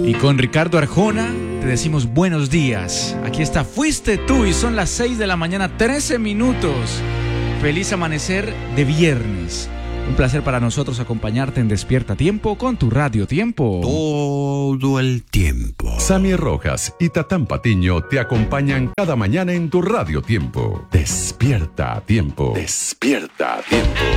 Y con Ricardo Arjona te decimos buenos días. Aquí está Fuiste Tú y son las 6 de la mañana, 13 minutos. Feliz amanecer de viernes. Un placer para nosotros acompañarte en Despierta Tiempo con tu Radio Tiempo. Todo el tiempo. Sammy Rojas y Tatán Patiño te acompañan cada mañana en tu Radio Tiempo. Despierta Tiempo. Despierta Tiempo.